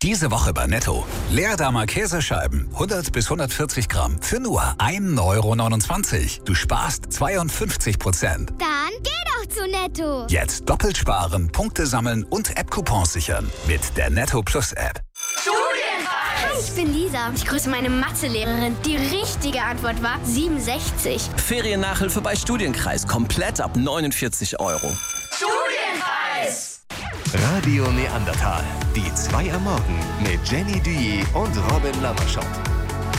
Diese Woche bei Netto. Leerdammer Käsescheiben, 100 bis 140 Gramm, für nur 1,29 €. Du sparst 52%. Dann geh doch zu Netto. Jetzt doppelt sparen, Punkte sammeln und App-Coupons sichern. Mit der Netto Plus App. Hi, ich bin Lisa. Ich grüße meine Mathelehrerin. Die richtige Antwort war 67. Feriennachhilfe bei Studienkreis. Komplett ab 49 €. Radio Neandertal. Die 2 am Morgen mit Jenny Duyer und Robin Lammerschott.